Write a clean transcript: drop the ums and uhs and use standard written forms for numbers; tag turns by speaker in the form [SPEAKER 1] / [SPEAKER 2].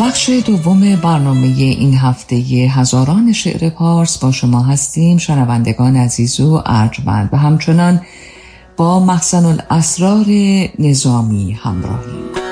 [SPEAKER 1] بخش دوم برنامه این هفته هزاران شعر پارس با شما هستیم شنوندگان عزیز و ارجمند و همچنان با محسن الاسرار نظامی همراهیم.